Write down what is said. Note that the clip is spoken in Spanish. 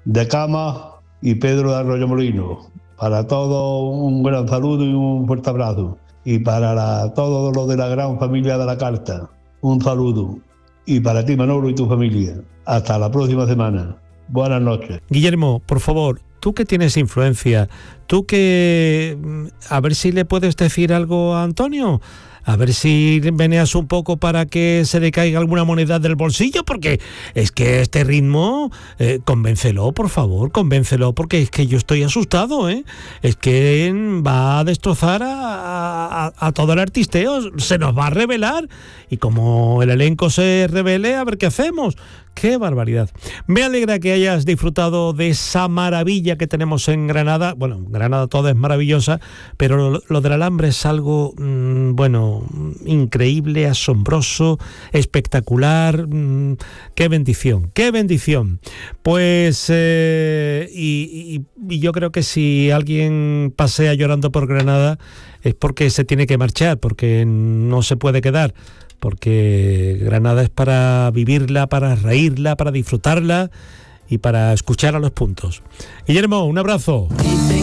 de Cama y Pedro de Arroyomolinos. Para todos un gran saludo y un fuerte abrazo. Y para todos los de la gran familia de la Carta, un saludo. Y para ti, Manolo, y tu familia. Hasta la próxima semana. Buenas noches. Guillermo, por favor, tú que tienes influencia, tú que... A ver si le puedes decir algo a Antonio. A ver si veneas un poco para que se le caiga alguna moneda del bolsillo, porque es que este ritmo, convéncelo, por favor, convéncelo, porque es que yo estoy asustado, ¿eh? Es que va a destrozar a todo el artisteo, se nos va a revelar, y como el elenco se revele, a ver qué hacemos. ¡Qué barbaridad! Me alegra que hayas disfrutado de esa maravilla que tenemos en Granada. Bueno, Granada toda es maravillosa, pero lo del Alambre es algo, increíble, asombroso, espectacular. ¡Qué bendición! ¡Qué bendición! Pues, y yo creo que si alguien pasea llorando por Granada es porque se tiene que marchar, porque no se puede quedar. Porque Granada es para vivirla, para reírla, para disfrutarla y para escuchar a los puntos. Guillermo, un abrazo.